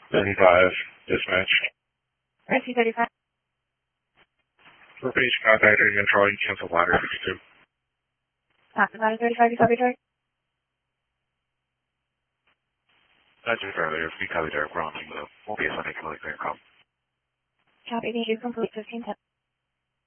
35, dispatch. Rescue 35. Repeat contact area control, you cancel ladder 62. Talk about a 35, you copy Derek? That's just earlier, we copied Derek, we're on team, we'll be a Sunday, clear call. Copy, thank you, complete 1510.